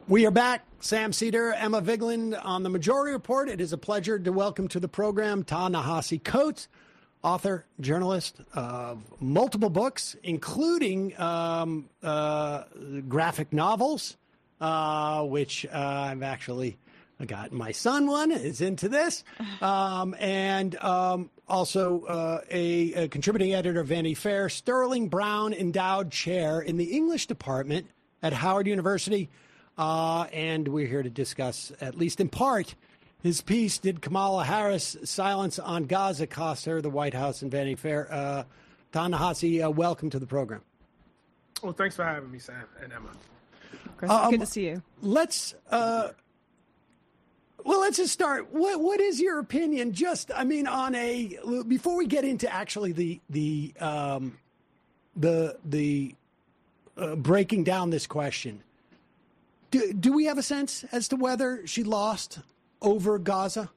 We are back. Sam Seder, Emma Vigeland on the Majority Report. It is a pleasure to welcome to the program Ta-Nehisi Coates, author, journalist of multiple books, including graphic novels, which I've actually got. My son one is into this, and also a contributing editor of Vanity Fair, Sterling Brown Endowed Chair in the English Department at Howard University. And we're here to discuss, at least in part, his piece, Did Kamala Harris' Silence on Gaza Cost Her the White House and Vanity Fair? Ta-Nehisi, welcome to the program. Well, thanks for having me, Sam and Emma. Good to see you. Let's just start. What is your opinion? Before we get into actually the breaking down this question. Do we have a sense as to whether she lost over Gaza?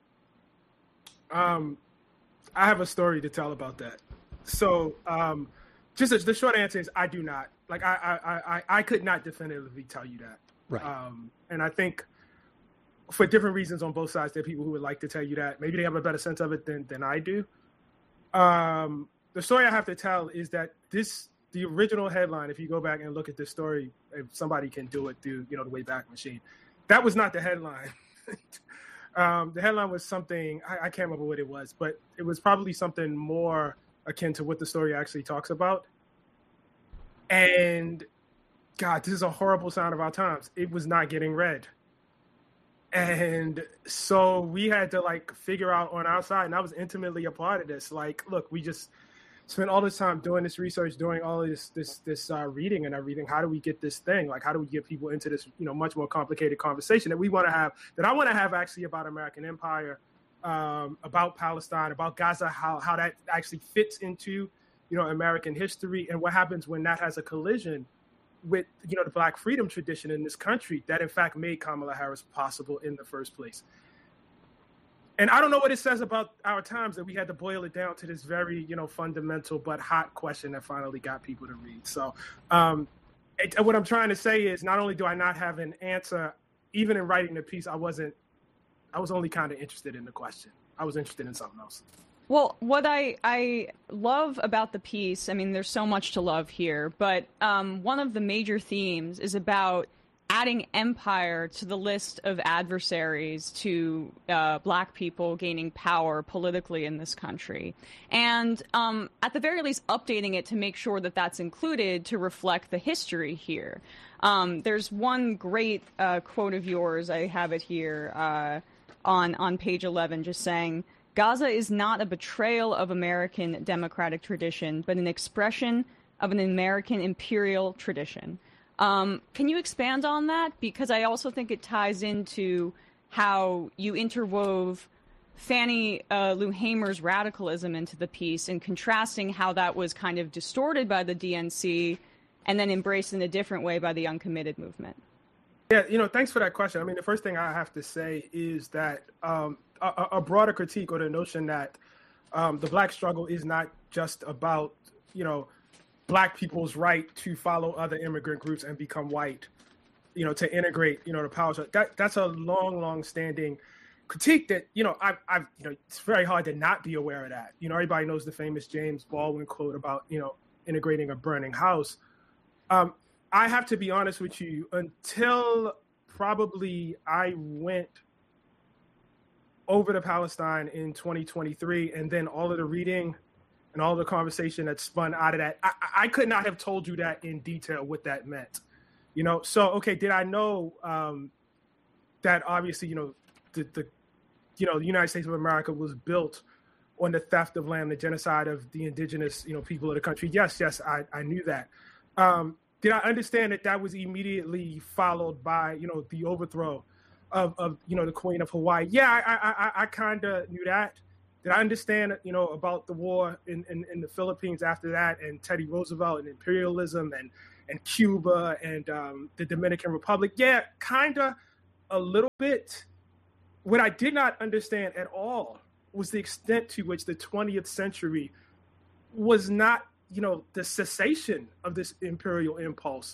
I have a story to tell about that. So, the short answer is I do not. Like, I could not definitively tell you that. Right. And I think for different reasons on both sides, there are people who would like to tell you that. Maybe they have a better sense of it than I do. The story I have to tell is that the original headline, if you go back and look at this story, if somebody can do it through, the Wayback Machine, that was not the headline. The headline was something, I can't remember what it was, but it was probably something more akin to what the story actually talks about. And God, this is a horrible sign of our times. It was not getting read. And so we had to figure out on our side, and I was intimately a part of this. Look, we just spent all this time doing this research, doing all of this reading and everything. How do we get this thing? How do we get people into this, much more complicated conversation that we want to have, that I want to have actually about American empire, about Palestine, about Gaza, how that actually fits into, American history, and what happens when that has a collision with, the Black freedom tradition in this country that in fact made Kamala Harris possible in the first place. And I don't know what it says about our times that we had to boil it down to this very, fundamental but hot question that finally got people to read. So what I'm trying to say is, not only do I not have an answer, even in writing the piece, I was only kind of interested in the question. I was interested in something else. Well, what I love about the piece, there's so much to love here, but one of the major themes is about adding empire to the list of adversaries to Black people gaining power politically in this country. And at the very least, updating it to make sure that that's included to reflect the history here. There's one great quote of yours, I have it here on page 11, just saying, Gaza is not a betrayal of American democratic tradition, but an expression of an American imperial tradition. Can you expand on that? Because I also think it ties into how you interwove Fannie Lou Hamer's radicalism into the piece, and contrasting how that was kind of distorted by the DNC and then embraced in a different way by the uncommitted movement. Yeah, thanks for that question. The first thing I have to say is that a broader critique, or the notion that the Black struggle is not just about, Black people's right to follow other immigrant groups and become white, to integrate, the power. That's a long standing critique that, I've it's very hard to not be aware of that. Everybody knows the famous James Baldwin quote about, integrating a burning house. I have to be honest with you, until probably I went over to Palestine in 2023, and then all of the reading and all the conversation that spun out of that, I could not have told you that in detail what that meant. So, okay, did I know that obviously, the United States of America was built on the theft of land, the genocide of the indigenous, people of the country? Yes, I knew that. Did I understand that was immediately followed by, the overthrow of the Queen of Hawaii? Yeah, I kind of knew that. Did I understand, about the war in the Philippines after that, and Teddy Roosevelt and imperialism and Cuba and the Dominican Republic? Yeah, kind of a little bit. What I did not understand at all was the extent to which the 20th century was not, the cessation of this imperial impulse,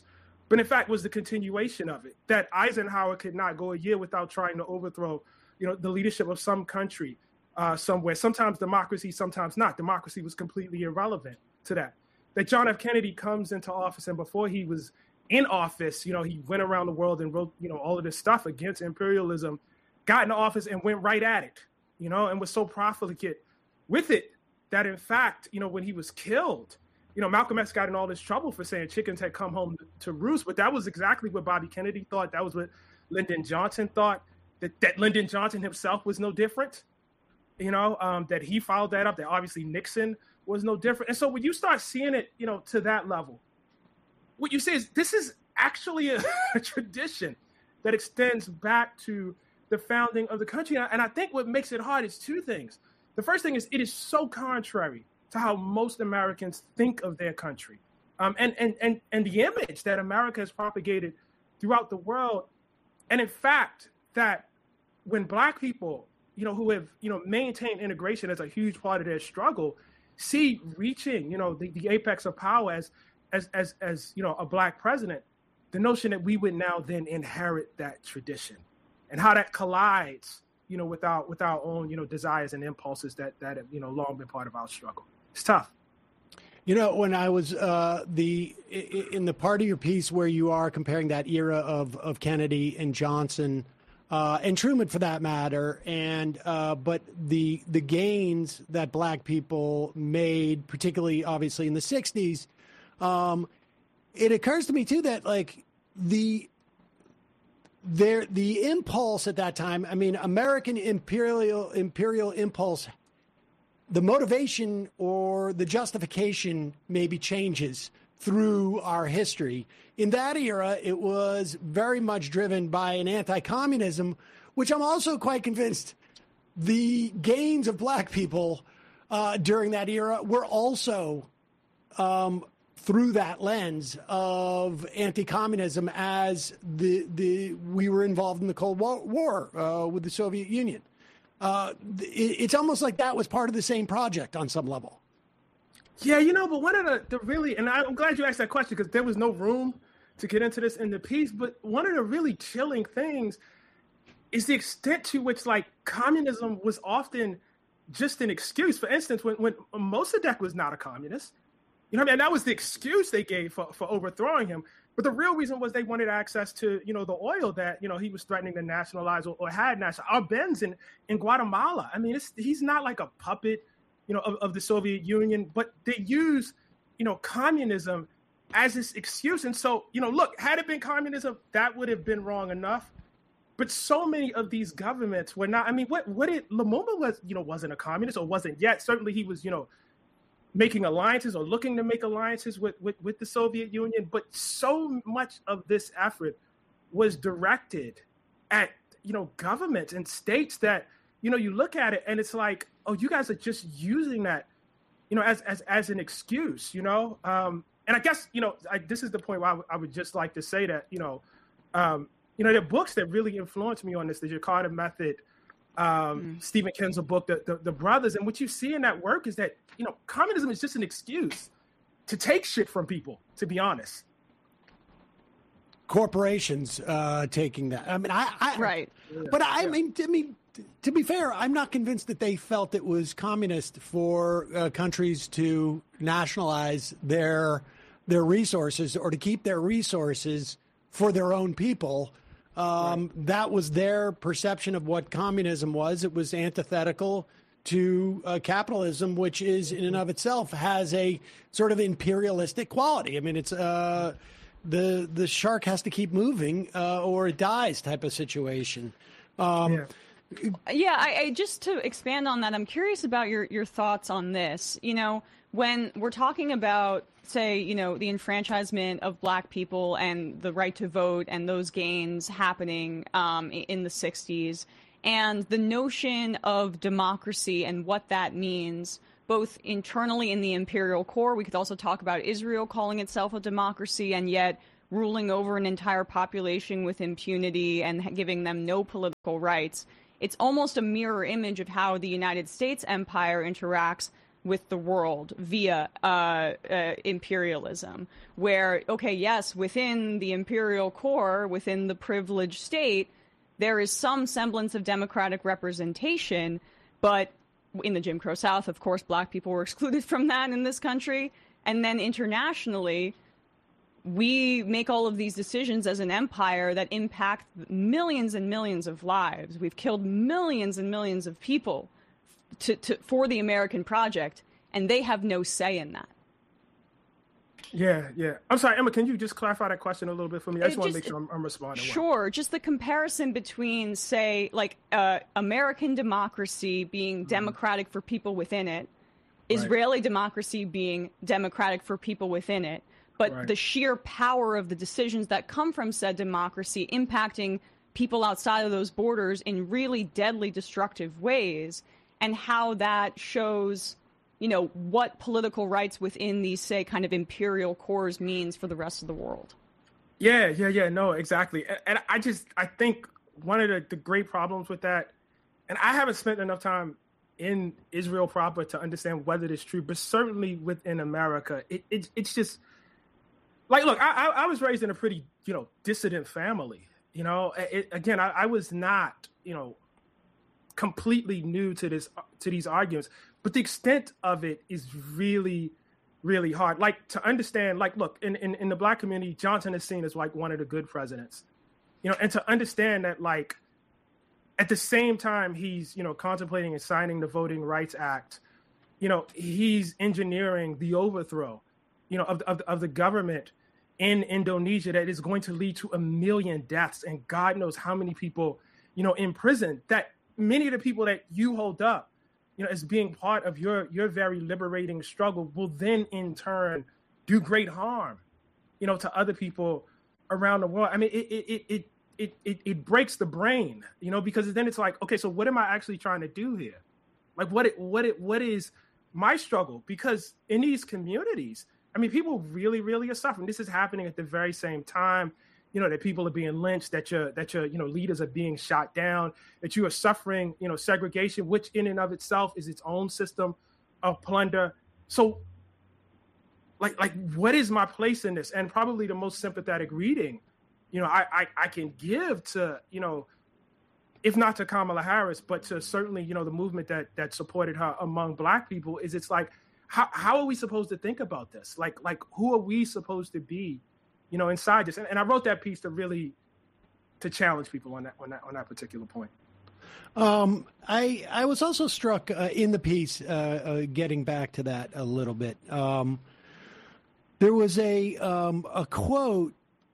but in fact was the continuation of it. That Eisenhower could not go a year without trying to overthrow, the leadership of some country somewhere. Sometimes democracy, sometimes not. Democracy was completely irrelevant to that. That John F. Kennedy comes into office, and before he was in office, he went around the world and wrote, all of this stuff against imperialism, got into office and went right at it, and was so profligate with it that, in fact, when he was killed, Malcolm X got in all this trouble for saying chickens had come home to roost, but that was exactly what Bobby Kennedy thought. That was what Lyndon Johnson thought, that Lyndon Johnson himself was no different, that he followed that up, that obviously Nixon was no different. And so when you start seeing it, to that level, what you say is this is actually a tradition that extends back to the founding of the country. And I think what makes it hard is two things. The first thing is it is so contrary to how most Americans think of their country, and the image that America has propagated throughout the world. And in fact, that when Black people, who have, maintained integration as a huge part of their struggle, see reaching, the apex of power as a Black president, the notion that we would now then inherit that tradition and how that collides, with our own, desires and impulses that have, long been part of our struggle. It's tough. When I was in the part of your piece where you are comparing that era of Kennedy and Johnson and Truman, for that matter, and but the gains that Black people made, particularly obviously in the 60s, it occurs to me too that the impulse at that time, American imperial impulse, the motivation or the justification maybe changes through our history. In that era, it was very much driven by an anti-communism, which I'm also quite convinced the gains of Black people during that era were also through that lens of anti-communism, as we were involved in the Cold War with the Soviet Union. It's almost like that was part of the same project on some level. Yeah, but one of the really, and I'm glad you asked that question because there was no room to get into this in the piece, but one of the really chilling things is the extent to which communism was often just an excuse. For instance, when Mossadegh was not a communist, that was the excuse they gave for overthrowing him. But the real reason was they wanted access to, the oil that, he was threatening to nationalize or had nationalized. Arbenz in Guatemala. He's not like a puppet, of the Soviet Union, but they use, communism as this excuse. And so, look, had it been communism, that would have been wrong enough. But so many of these governments were not. Lumumba was, wasn't a communist or wasn't yet. Certainly he was, making alliances or looking to make alliances with the Soviet Union. But so much of this effort was directed at, governments and states that, you look at it and it's like, oh, you guys are just using that, as an excuse, and I guess, this is the point where I would just like to say that, there are books that really influenced me on this, the Jakarta Method, Stephen Kinzel book, the Brothers. And what you see in that work is that, communism is just an excuse to take shit from people, to be honest. Corporations taking that. Right. But to be fair, I'm not convinced that they felt it was communist for countries to nationalize their resources or to keep their resources for their own people. Right. That was their perception of what communism was. It was antithetical to capitalism, which is in and of itself has a sort of imperialistic quality. It's the shark has to keep moving or it dies type of situation. I just to expand on that, I'm curious about your thoughts on this. When we're talking about, say, the enfranchisement of Black people and the right to vote and those gains happening in the 60s, and the notion of democracy and what that means, both internally in the imperial core. We could also talk about Israel calling itself a democracy and yet ruling over an entire population with impunity and giving them no political rights. It's almost a mirror image of how the United States empire interacts with the world via imperialism, where, okay, yes, within the imperial core, within the privileged state, there is some semblance of democratic representation, but in the Jim Crow South, of course, black people were excluded from that in this country. And then internationally, we make all of these decisions as an empire that impact millions and millions of lives. We've killed millions and millions of people for the American project, and they have no say in that. Yeah. I'm sorry, Emma, can you just clarify that question a little bit for me? I just want to make sure I'm responding well. Sure. Just the comparison between, say, like American democracy being democratic for people within it, Israeli democracy being democratic for people within it, but the sheer power of the decisions that come from said democracy impacting people outside of those borders in really deadly, destructive ways, and how that shows, you know, what political rights within these, say, kind of imperial cores means for the rest of the world. Yeah, no, exactly. And I think one of the great problems with that, and I haven't spent enough time in Israel proper to understand whether it's true, but certainly within America, it's just, like, look, I was raised in a pretty, you know, dissident family. You know, again, I was not, you know, completely new to these arguments, but the extent of it is really, really hard. Like, to understand, like, look, in the black community, Johnson is seen as like one of the good presidents, you know, and to understand that, like, at the same time he's, you know, contemplating and signing the Voting Rights Act, you know, he's engineering the overthrow, you know, of the government in Indonesia that is going to lead to 1 million deaths and God knows how many people, you know, in prison, that many of the people that you hold up, you know, as being part of your very liberating struggle will then in turn do great harm, you know, to other people around the world. I mean, it breaks the brain, you know, because then it's like, okay, so what am I actually trying to do here? Like, what is my struggle? Because in these communities, I mean, people really, really are suffering. This is happening at the very same time, you know, that people are being lynched, that your you know, leaders are being shot down, that you are suffering, you know, segregation, which in and of itself is its own system of plunder. So, like, what is my place in this? And probably the most sympathetic reading, you know, I can give to, you know, if not to Kamala Harris, but to certainly, you know, the movement that supported her among Black people, is it's like, how are we supposed to think about this? Like who are we supposed to be, you know, inside this? And I wrote that piece to challenge people on that particular point. I was also struck in the piece, getting back to that a little bit. There was a quote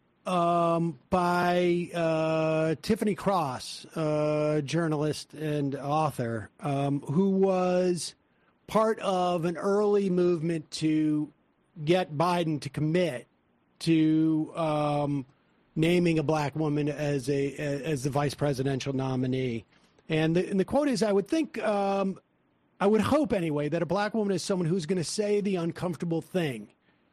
by Tiffany Cross, journalist and author, who was part of an early movement to get Biden to commit to naming a Black woman as the vice presidential nominee. And the quote is, I would think, I would hope anyway, that a Black woman is someone who's going to say the uncomfortable thing.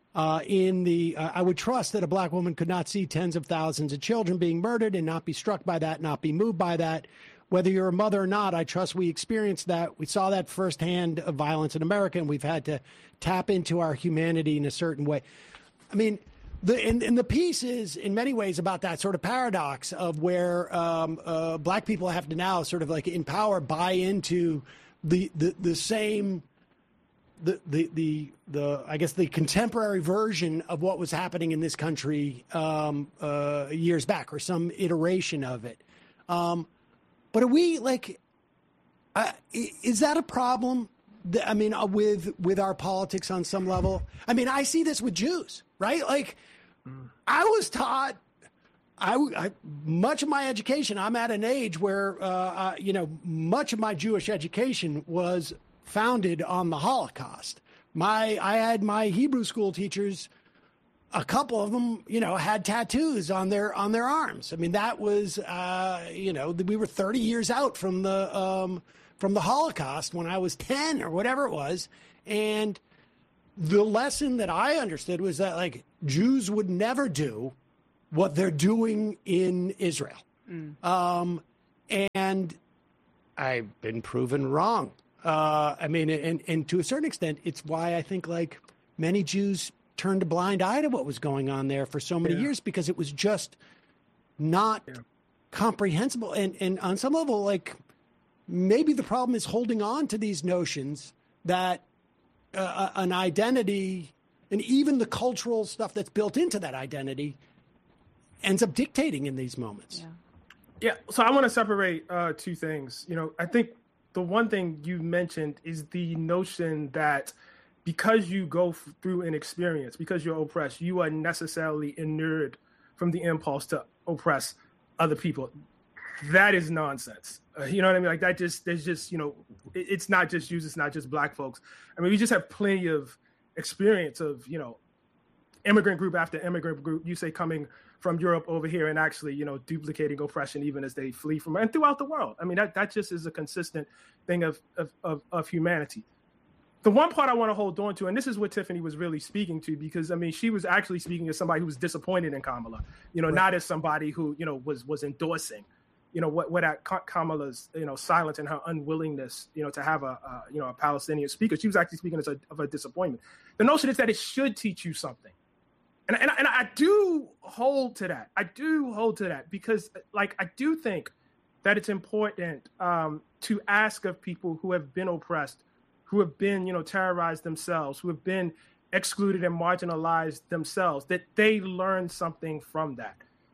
I would trust that a Black woman could not see tens of thousands of children being murdered and not be struck by that, not be moved by that. Whether you're a mother or not, I trust we experienced that. We saw that firsthand of violence in America, and we've had to tap into our humanity in a certain way. I mean, the piece is in many ways about that sort of paradox of where Black people have to now sort of like in power buy into the same I guess the contemporary version of what was happening in this country years back, or some iteration of it. But are we like, is that a problem? I mean, with our politics on some level? I mean, I see this with Jews, right? Like, I was taught, much of my education, I'm at an age where, you know, much of my Jewish education was founded on the Holocaust. I had my Hebrew school teachers, a couple of them, you know, had tattoos on their arms. I mean, that was, you know, we were 30 years out from the Holocaust when I was 10 or whatever it was. And the lesson that I understood was that, like, Jews would never do what they're doing in Israel. And I've been proven wrong I mean, and to a certain extent, it's why I think like many Jews turned a blind eye to what was going on there for so many years, because it was just not comprehensible. And on some level, like maybe the problem is holding on to these notions that an identity and even the cultural stuff that's built into that identity ends up dictating in these moments. Yeah. So I want to separate two things. I think the one thing you mentioned is the notion that because you go through an experience, because you're oppressed, you are necessarily inured from the impulse to oppress other people. That is nonsense. You know what I mean? Like that there's just, it's not just Jews, it's not just Black folks. I mean, we just have plenty of experience of, immigrant group after immigrant group, you say coming from Europe over here and actually, duplicating oppression even as they flee from, and throughout the world. I mean, that just is a consistent thing of humanity. The one part I want to hold on to, and this is what Tiffany was really speaking to, because I mean, she was actually speaking as somebody who was disappointed in Kamala, right. Not as somebody who, was endorsing, what at Kamala's, silence and her unwillingness, to have a Palestinian speaker. She was actually speaking of a disappointment. The notion is that it should teach you something. And I do hold to that. I do hold to that because, like, I do think that it's important to ask of people who have been oppressed, who have been, terrorized themselves, who have been excluded and marginalized themselves, that they learn something from that.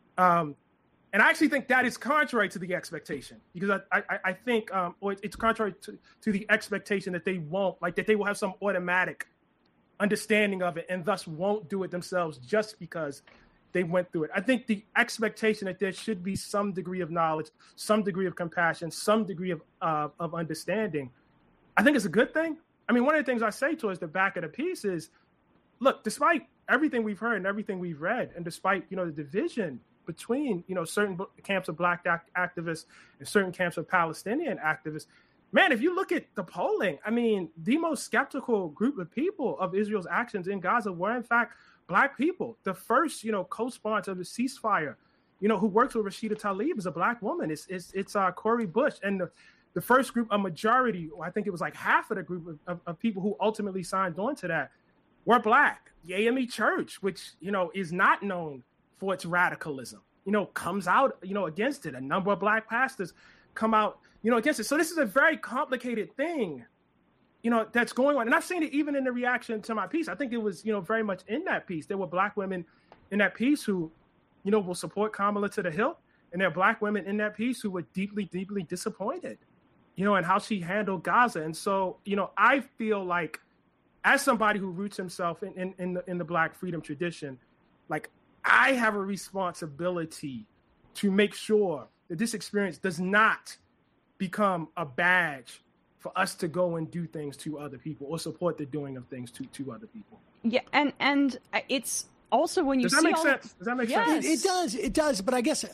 And I actually think that is contrary to the expectation, because I think, or it's contrary to the expectation that they won't, like, that they will have some automatic understanding of it and thus won't do it themselves just because they went through it. I think the expectation that there should be some degree of knowledge, some degree of compassion, some degree of understanding, I think it's a good thing. I mean, one of the things I say towards the back of the piece is, look, despite everything we've heard and everything we've read, and despite, the division between, certain camps of Black activists and certain camps of Palestinian activists, man, if you look at the polling, I mean, the most skeptical group of people of Israel's actions in Gaza were, in fact, Black people. The first, co-sponsor of the ceasefire, who works with Rashida Tlaib is a Black woman. It's Cori Bush. And the first group, a majority, I think it was like half of the group of people who ultimately signed on to that were Black. The AME Church, which, is not known for its radicalism, comes out, against it. A number of Black pastors come out, against it. So this is a very complicated thing, that's going on. And I've seen it even in the reaction to my piece. I think it was, very much in that piece. There were Black women in that piece who, will support Kamala to the hilt. And there are Black women in that piece who were deeply, deeply disappointed, in how she handled Gaza. And so, I feel like, as somebody who roots himself in the Black freedom tradition, like, I have a responsibility to make sure that this experience does not become a badge for us to go and do things to other people or support the doing of things to other people. Yeah, and it's also when you does that make sense? Does that make sense? It does. But I guess.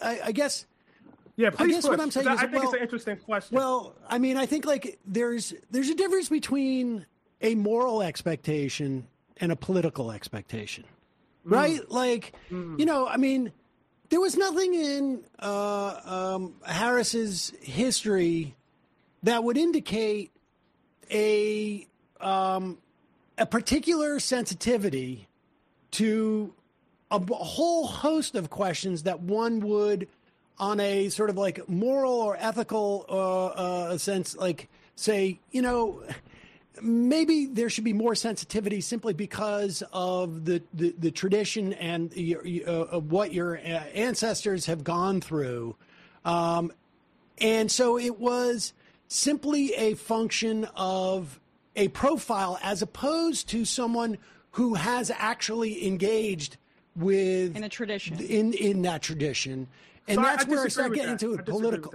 Yeah, please. I guess what I'm saying is, I think it's an interesting question. Well, I mean, I think like there's a difference between a moral expectation and a political expectation, right? Like, I mean, there was nothing in Harris's history that would indicate a particular sensitivity to a whole host of questions that one would, on a sort of like moral or ethical sense, like say, maybe there should be more sensitivity simply because of the tradition and of what your ancestors have gone through. And so it was simply a function of a profile as opposed to someone who has actually engaged with in a tradition in that tradition. And so that's where I start getting into it political.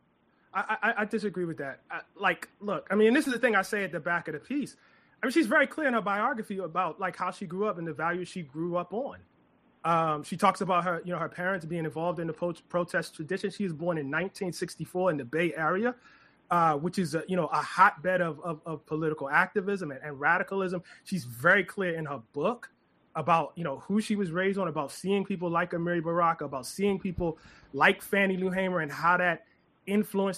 I disagree with that. Look, I mean, this is the thing I say at the back of the piece. I mean, she's very clear in her biography about like how she grew up and the values she grew up on. She talks about her, her parents being involved in the protest tradition. She was born in 1964 in the Bay Area, which is a hotbed of political activism and radicalism. She's very clear in her book about who she was raised on, about seeing people like Amiri Baraka, about seeing people like Fannie Lou Hamer, and how that influenced